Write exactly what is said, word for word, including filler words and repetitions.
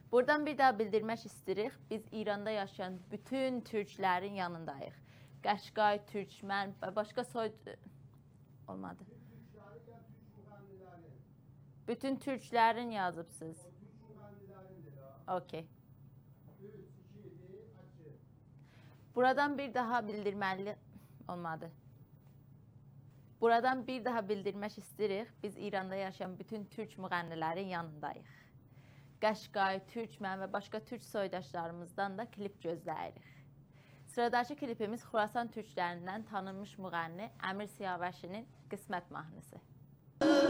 Buradan bir daha bildirmək istəyirik. Biz İranda yaşayan bütün türklərin yanındayıq. Qəşqay, Türkmən və başqa soy... Olmadı. Bütün türklərin yazıbsınız. Okey. Buradan bir daha bildirməli... Olmadı. Buradan bir daha bildirmək istəyirik. Biz İranda yaşayan bütün türk müğənnilərin yanındayıq. Qəşqay, Türkmən və başqa türk soydaşlarımızdan da klip gözləyirik. Sıradakı klipimiz Xurasan türklərindən tanınmış müğənni Əmir Siyavəşinin Qismət mahnısı.